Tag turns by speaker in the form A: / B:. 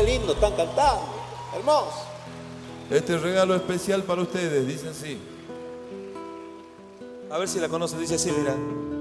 A: qué lindo están cantando. Hermoso.
B: Este regalo especial para ustedes, dice así.
C: A ver si la conocen, dice así, mira.